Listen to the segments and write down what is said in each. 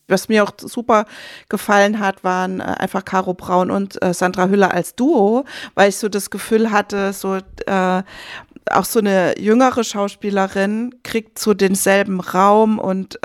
Was mir auch super gefallen hat, waren einfach Caro Braun und Sandra Hüller als Duo, weil ich so das Gefühl hatte, so auch so eine jüngere Schauspielerin kriegt so denselben Raum und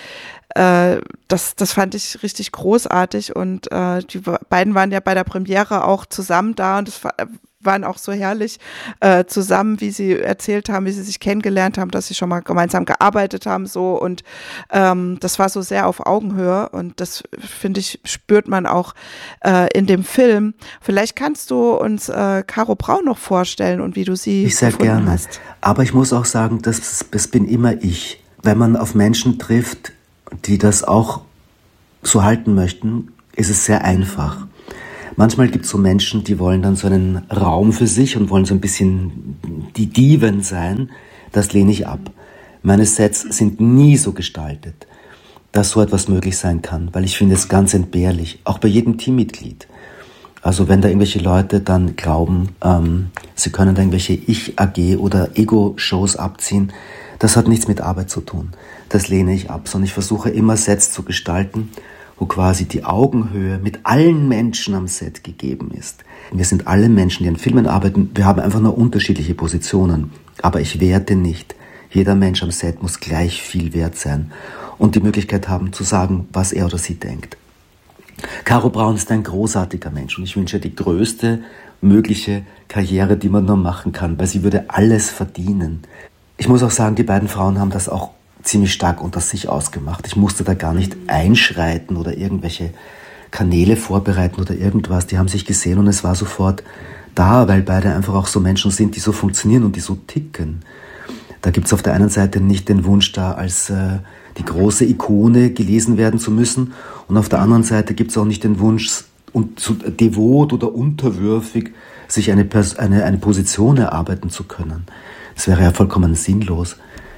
das fand ich richtig großartig und die beiden waren ja bei der Premiere auch zusammen da und waren auch so herrlich zusammen, wie sie erzählt haben, wie sie sich kennengelernt haben, dass sie schon mal gemeinsam gearbeitet haben so und das war so sehr auf Augenhöhe und das, finde ich, spürt man auch in dem Film. Vielleicht kannst du uns Caro Braun noch vorstellen und wie du sie Ich sehr gefunden gerne. hast. Aber ich muss auch sagen, das bin immer ich. Wenn man auf Menschen trifft, die das auch so halten möchten, ist es sehr einfach. Manchmal gibt es so Menschen, die wollen dann so einen Raum für sich und wollen so ein bisschen die Diven sein. Das lehne ich ab. Meine Sets sind nie so gestaltet, dass so etwas möglich sein kann, weil ich finde es ganz entbehrlich, auch bei jedem Teammitglied. Also wenn da irgendwelche Leute dann glauben, sie können da irgendwelche Ich-AG oder Ego-Shows abziehen, das hat nichts mit Arbeit zu tun. Das lehne ich ab, sondern ich versuche immer Sets zu gestalten, wo quasi die Augenhöhe mit allen Menschen am Set gegeben ist. Wir sind alle Menschen, die an Filmen arbeiten, wir haben einfach nur unterschiedliche Positionen. Aber ich werte nicht. Jeder Mensch am Set muss gleich viel wert sein und die Möglichkeit haben zu sagen, was er oder sie denkt. Caro Braun ist ein großartiger Mensch und ich wünsche die größte mögliche Karriere, die man nur machen kann, weil sie würde alles verdienen. Ich muss auch sagen, die beiden Frauen haben das auch ziemlich stark unter sich ausgemacht. Ich musste da gar nicht einschreiten oder irgendwelche Kanäle vorbereiten oder irgendwas. Die haben sich gesehen und es war sofort da, weil beide einfach auch so Menschen sind, die so funktionieren und die so ticken. Da gibt es auf der einen Seite nicht den Wunsch, da als die große Ikone gelesen werden zu müssen und auf der anderen Seite gibt es auch nicht den Wunsch, devot oder unterwürfig sich eine Position erarbeiten zu können. Das wäre ja vollkommen sinnlos.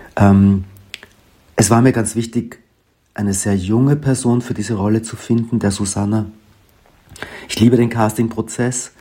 Es war mir ganz wichtig, eine sehr junge Person für diese Rolle zu finden, der Susanna. Ich liebe den Castingprozess.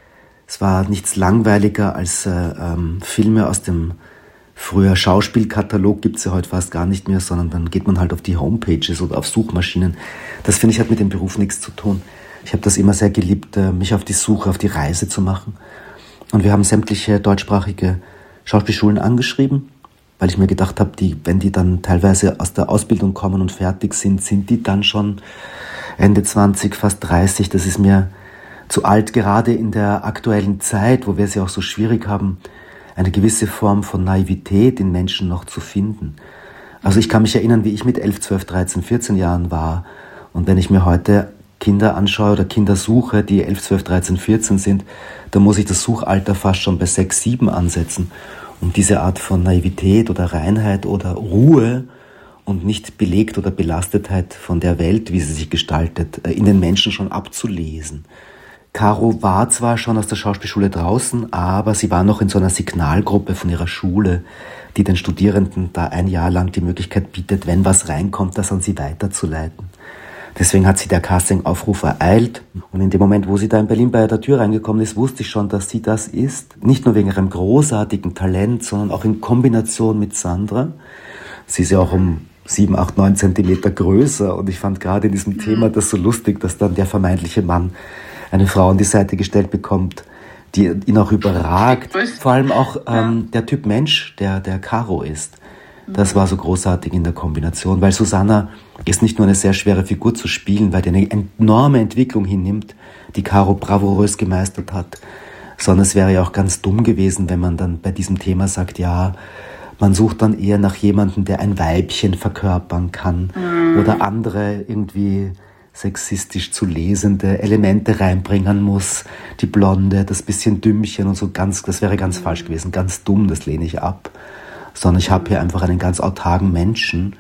Es war nichts langweiliger als Filme aus dem früher Schauspielkatalog, gibt es ja heute fast gar nicht mehr, sondern dann geht man halt auf die Homepages oder auf Suchmaschinen. Das, finde ich, hat mit dem Beruf nichts zu tun. Ich habe das immer sehr geliebt, mich auf die Suche, auf die Reise zu machen. Und wir haben sämtliche deutschsprachige Schauspielschulen angeschrieben, weil ich mir gedacht habe, wenn die dann teilweise aus der Ausbildung kommen und fertig sind, sind die dann schon Ende 20, fast 30. Das ist mir zu alt, gerade in der aktuellen Zeit, wo wir es ja auch so schwierig haben, eine gewisse Form von Naivität in Menschen noch zu finden. Also ich kann mich erinnern, wie ich mit 11, 12, 13, 14 Jahren war. Und wenn ich mir heute Kinder anschaue oder Kinder suche, die 11, 12, 13, 14 sind, dann muss ich das Suchalter fast schon bei 6, 7 ansetzen. Um diese Art von Naivität oder Reinheit oder Ruhe und nicht belegt oder Belastetheit von der Welt, wie sie sich gestaltet, in den Menschen schon abzulesen. Caro war zwar schon aus der Schauspielschule draußen, aber sie war noch in so einer Signalgruppe von ihrer Schule, die den Studierenden da ein Jahr lang die Möglichkeit bietet, wenn was reinkommt, das an sie weiterzuleiten. Deswegen hat sie der Castingaufruf ereilt und in dem Moment, wo sie da in Berlin bei der Tür reingekommen ist, wusste ich schon, dass sie das ist. Nicht nur wegen ihrem großartigen Talent, sondern auch in Kombination mit Sandra. Sie ist ja auch um 7, 8, 9 Zentimeter größer und ich fand gerade in diesem Thema das so lustig, dass dann der vermeintliche Mann eine Frau an die Seite gestellt bekommt, die ihn auch überragt. Vor allem auch der Typ Mensch, der Caro ist. Das war so großartig in der Kombination, weil Susanna ist nicht nur eine sehr schwere Figur zu spielen, weil die eine enorme Entwicklung hinnimmt, die Caro bravourös gemeistert hat, sondern es wäre ja auch ganz dumm gewesen, wenn man dann bei diesem Thema sagt, ja, man sucht dann eher nach jemandem, der ein Weibchen verkörpern kann oder andere irgendwie sexistisch zu lesende Elemente reinbringen muss, die Blonde, das bisschen Dümmchen und so, das wäre ganz falsch gewesen, ganz dumm, das lehne ich ab. Sondern ich habe hier einfach einen ganz autarken Menschen,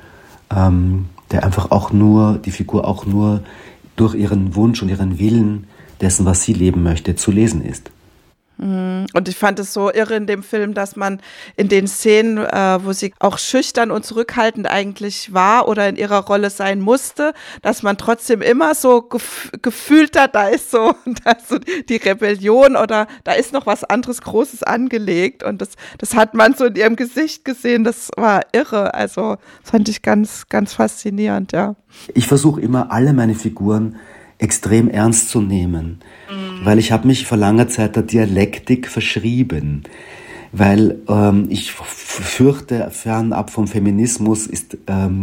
der einfach die Figur auch nur durch ihren Wunsch und ihren Willen dessen, was sie leben möchte, zu lesen ist. Und ich fand es so irre in dem Film, dass man in den Szenen, wo sie auch schüchtern und zurückhaltend eigentlich war oder in ihrer Rolle sein musste, dass man trotzdem immer so gefühlt hat, da ist so die Rebellion oder da ist noch was anderes Großes angelegt. Und das hat man so in ihrem Gesicht gesehen. Das war irre. Also das fand ich ganz, ganz faszinierend, ja. Ich versuche immer, alle meine Figuren extrem ernst zu nehmen, weil ich habe mich vor langer Zeit der Dialektik verschrieben, weil ich fürchte, fernab vom Feminismus ist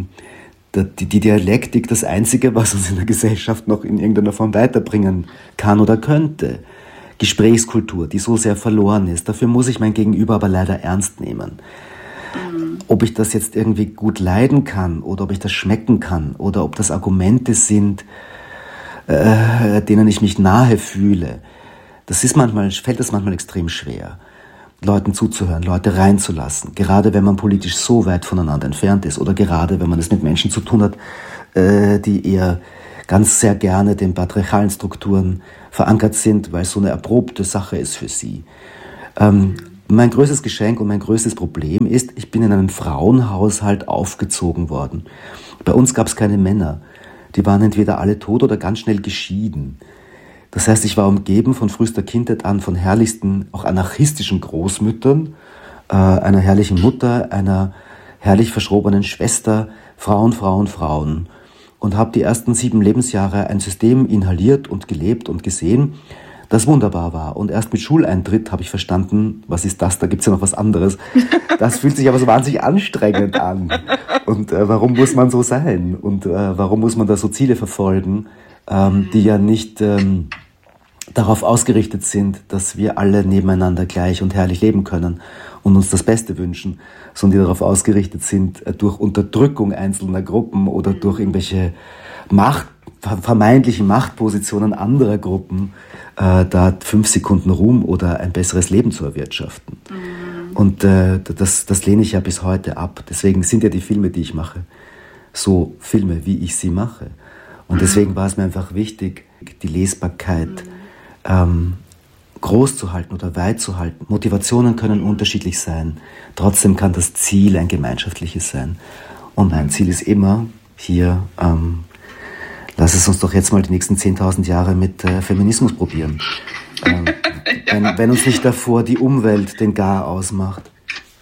die Dialektik das Einzige, was uns in der Gesellschaft noch in irgendeiner Form weiterbringen kann oder könnte. Gesprächskultur, die so sehr verloren ist. Dafür muss ich mein Gegenüber aber leider ernst nehmen. Ob ich das jetzt irgendwie gut leiden kann oder ob ich das schmecken kann oder ob das Argumente sind, denen ich mich nahe fühle, fällt es manchmal extrem schwer, Leuten zuzuhören, Leute reinzulassen, gerade wenn man politisch so weit voneinander entfernt ist oder gerade wenn man es mit Menschen zu tun hat, die eher ganz sehr gerne den patriarchalen Strukturen verankert sind, weil es so eine erprobte Sache ist für sie. Mein größtes Geschenk und mein größtes Problem ist, ich bin in einem Frauenhaushalt aufgezogen worden. Bei uns gab es keine Männer. Die waren entweder alle tot oder ganz schnell geschieden. Das heißt, ich war umgeben von frühester Kindheit an von herrlichsten, auch anarchistischen Großmüttern, einer herrlichen Mutter, einer herrlich verschrobenen Schwester, Frauen. Und habe die ersten 7 Lebensjahre ein System inhaliert und gelebt und gesehen, das wunderbar war. Und erst mit Schuleintritt habe ich verstanden, was ist das, da gibt's ja noch was anderes. Das fühlt sich aber so wahnsinnig anstrengend an. Und warum muss man so sein? Und warum muss man da so Ziele verfolgen, die ja nicht darauf ausgerichtet sind, dass wir alle nebeneinander gleich und herrlich leben können und uns das Beste wünschen, sondern die darauf ausgerichtet sind, durch Unterdrückung einzelner Gruppen oder durch irgendwelche vermeintlichen Machtpositionen anderer Gruppen da 5 Sekunden Ruhm oder ein besseres Leben zu erwirtschaften. Und das lehne ich ja bis heute ab. Deswegen sind ja die Filme, die ich mache, so Filme, wie ich sie mache. Und deswegen war es mir einfach wichtig, die Lesbarkeit groß zu halten oder weit zu halten. Motivationen können unterschiedlich sein. Trotzdem kann das Ziel ein gemeinschaftliches sein. Und mein Ziel ist immer, hier lass es uns doch jetzt mal die nächsten 10.000 Jahre mit Feminismus probieren. Wenn uns nicht davor die Umwelt den Gar ausmacht.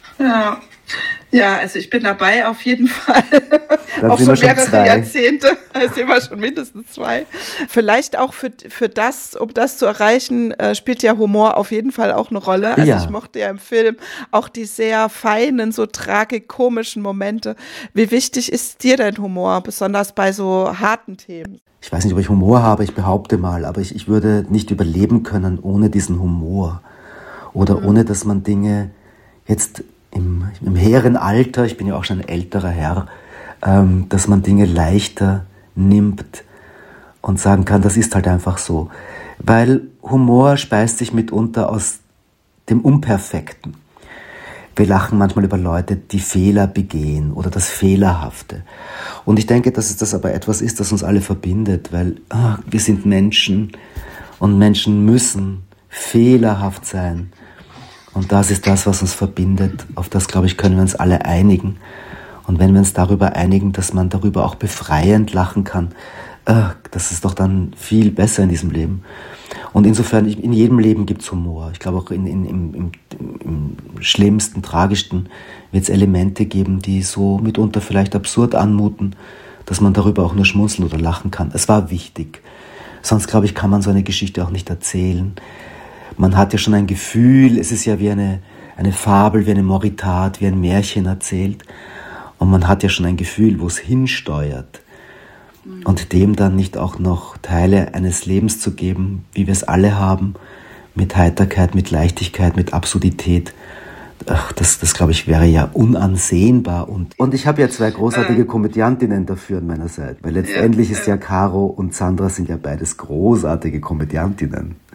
Ja, also ich bin dabei auf jeden Fall. Dann auch sind schon wir schon mehrere 2. Jahrzehnte. Da sind wir schon mindestens 2. Vielleicht auch um das zu erreichen, spielt ja Humor auf jeden Fall auch eine Rolle. Also ich mochte ja im Film auch die sehr feinen, so tragikomischen Momente. Wie wichtig ist dir denn Humor, besonders bei so harten Themen? Ich weiß nicht, ob ich Humor habe, ich behaupte mal, aber ich würde nicht überleben können ohne diesen Humor. Oder ohne, dass man Dinge jetzt im hehren Alter, ich bin ja auch schon ein älterer Herr, dass man Dinge leichter nimmt und sagen kann, das ist halt einfach so. Weil Humor speist sich mitunter aus dem Unperfekten. Wir lachen manchmal über Leute, die Fehler begehen oder das Fehlerhafte. Und ich denke, dass es das aber etwas ist, das uns alle verbindet, weil wir sind Menschen und Menschen müssen fehlerhaft sein. Und das ist das, was uns verbindet. Auf das, glaube ich, können wir uns alle einigen. Und wenn wir uns darüber einigen, dass man darüber auch befreiend lachen kann, das ist doch dann viel besser in diesem Leben. Und insofern, in jedem Leben gibt es Humor. Ich glaube auch im schlimmsten, tragischsten wird es Elemente geben, die so mitunter vielleicht absurd anmuten, dass man darüber auch nur schmunzeln oder lachen kann. Es war wichtig. Sonst, glaube ich, kann man so eine Geschichte auch nicht erzählen. Man hat ja schon ein Gefühl, es ist ja wie eine Fabel, wie eine Moritat, wie ein Märchen erzählt. Und man hat ja schon ein Gefühl, wo es hinsteuert. Und dem dann nicht auch noch Teile eines Lebens zu geben, wie wir es alle haben, mit Heiterkeit, mit Leichtigkeit, mit Absurdität, das glaube ich, wäre ja unansehnbar. Und ich habe ja 2 großartige Komödiantinnen dafür an meiner Seite. Weil letztendlich ist ja Caro und Sandra sind ja beides großartige Komödiantinnen.